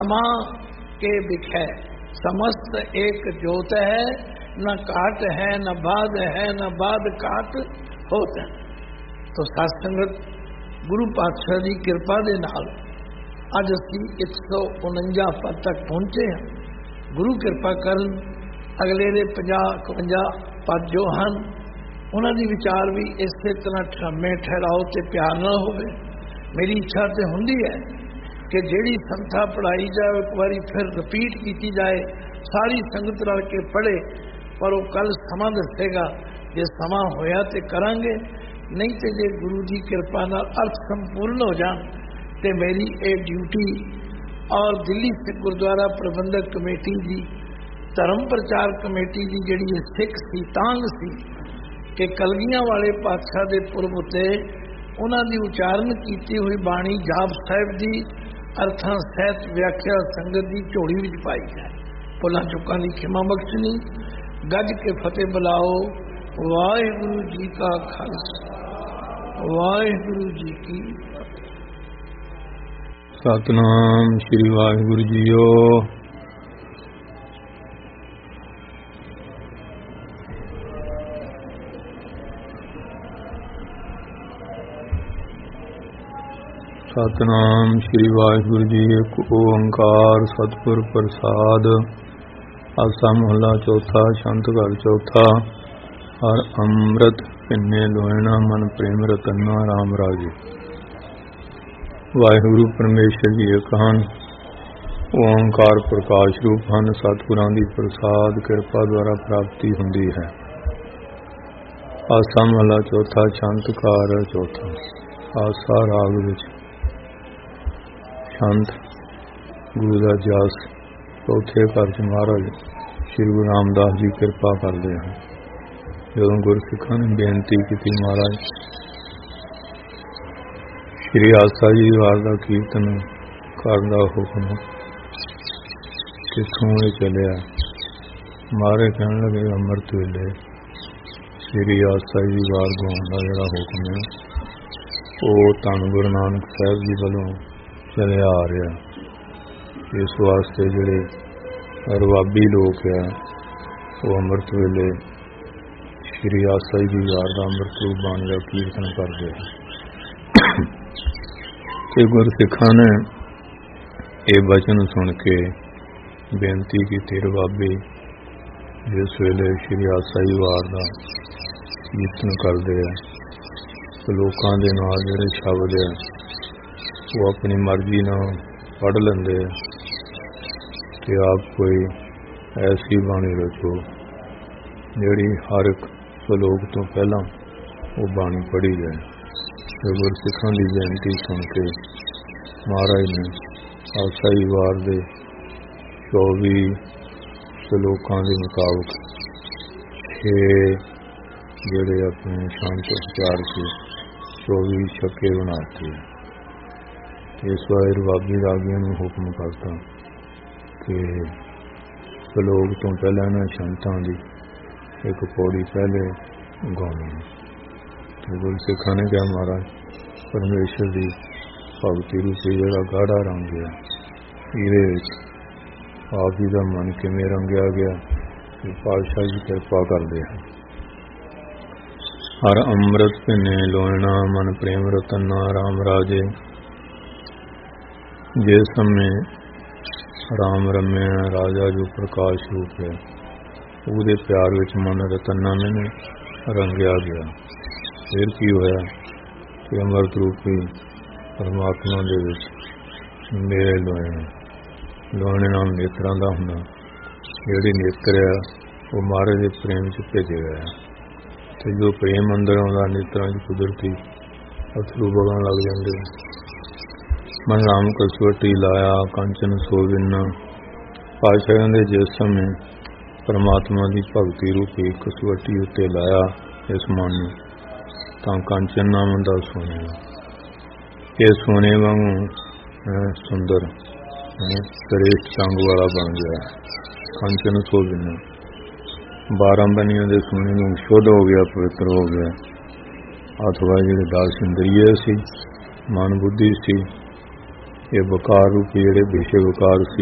समा के बिखै समस्त एक जोत है, न काट है न बाध है, न बाध काट होत है। तो साध संगत गुरु पातशाह की कृपा दे नाल अज असी 149 पद तक पहुंचे हैं। गुरु कृपा करन अगले दे 50-51 पद जो हैं उन्हां दी विचार भी इसे तरह ठरमे ठहराओ ते प्यार ना होवे। मेरी इच्छा तो हुंदी है कि जिहड़ी संथा पढ़ाई जाए एक बारी फिर रिपीट की जाए, सारी संगत रल के पढ़े, पर वो कल समा दसेगा। जे समा होया तो करांगे, नहीं तो जे गुरु की कृपा नाल अर्थ संपूर्ण हो जान तो मेरी ये ड्यूटी और दिल्ली सिख गुरुद्वारा प्रबंधक कमेटी की धर्म प्रचार कमेटी की जिहड़ी सिख सी तांग सी कि कलगियां वाले पातशाह के पुरब उत्ते उन्हां दी उचारण की हुई बाणी जाप साहिब की अर्थां सहित व्याख्या संगत की झोली विच पाई जाए। भुलां चुकां दी खिमा बख्शनी, गज के फतेह बुलाओ। वाहिगुरु जी का खालसा, वाहिगुरु जी की सतनाम श्री वाहिगुरु जीओ। सतनाम श्री वाहिगुरु जी। एक ओंकार सतपुर प्रसाद। आसा मोहला चौथा। छंत घर चौथा। हर अमृत पिन्ने लोयना मन प्रेम रतन्ना राम राजे। वाहिगुरु परमेश्वर जी एक हन, ओंकार प्रकाश रूप हन। सतपुरां दी प्रसाद कृपा द्वारा प्राप्ति हुंदी है। आसा मोहला चौथा। छंत घर चौथा। आसा राग विच छंत गुरु का जस। चौथे घर च महाराज श्री गुरु रामदास जी कृपा करते हैं। ਜਦੋਂ ਗੁਰਸਿੱਖਾਂ ने बेनती की महाराज श्री आसा जी वार का कीर्तन करने का हुक्म किथों चलिया। महाराज कहने लगे अमृत वेले श्री आसा जी वार गाउन का जोड़ा हुक्म है वो धन गुरु नानक साहब जी वालों चलिया आ रहा। इस वास्ते जोड़े रवाबी लोग है वो अमृत वेले श्री आसा जी वार का अमृत रूप बाणी का कीर्तन करते हैं। ते गुरसिखां ने यह वचन सुन के बेनती की रवाबी जिस वेले श्री आसा जी वार का कीर्तन करते हैं तो लोगों के नाल जिहड़े शब्द है वो अपनी मर्जी ना पढ़ लेंदे कि आप कोई ऐसी बाणी रचो जिहड़ी हर एक श्लोक तो पहला वो बाणी पढ़ी जाए। गुरसिखां की बेनती सुन के महाराज ने आसा जी वार दे 24 श्लोकां के मुताबिक 6 जिहड़े अपने शांत उपचार के 24 छक्के बनाते। इस बार रवाबी रागियों ने हुक्म करता कि श्लोक तो पहले इन्हां शंतां दी एक पौड़ी पहले गानी। तो गुरसिखां ने कहा महाराज परमेश्वर की भगती रूपी जगह गाढ़ा रंग है, ये आप जी का मन किवें रंगया गया कि पातशाह जी कृपा करते हैं। हर अमृत पिन्ने लोयना मन प्रेम रतन्ना राम राजे। जिस समय राम रम्या राजा जो प्रकाश रूप है ਉਹਦੇ प्यार विच मन रतन्ना मैंने रंगया गया। फिर की होया कि अमृत रूपी परमात्मा दे विच मेरे लोहने नाम नेत्रां दा हुंदा। जिहड़ी नेत्र है वो महाराज दे प्रेम च भेजे गया ते जो प्रेम अंदर आउंदा नेत्रां च कुदरती अथरू वगण लग जांदे। मन राम कसवटी लाया कंचन सोविन। पातशाह कहंदे जिस समय परमात्मा की भगती रूपी कसवटी उत्ते लाया इस मन तां कंचन नाम दा सोने ये सोने वांगू सुंदर श्रेष्ठ चंग वाला बन गया। कंचन सोविन 12 बनियों के सोने में शुद्ध हो गया, पवित्र हो गया। अथवा जिहड़े 10 इंद्रिय सी मन बुद्धि सी ਇਹ ਵਕਾਰ ਰੂਪੀ ਜਿਹੜੇ ਵਿਸ਼ੇ ਵਕਾਰ ਸੀ